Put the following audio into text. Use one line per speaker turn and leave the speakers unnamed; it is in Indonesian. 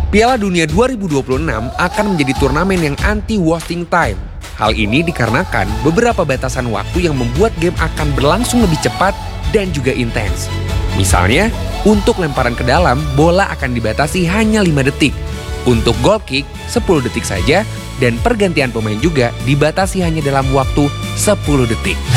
Piala Dunia 2026 akan menjadi turnamen yang anti-wasting time. Hal ini dikarenakan beberapa batasan waktu yang membuat game akan berlangsung lebih cepat dan juga intens. Misalnya, untuk lemparan ke dalam, bola akan dibatasi hanya 5 detik. Untuk goal kick, 10 detik saja, dan pergantian pemain juga dibatasi hanya dalam waktu 10 detik.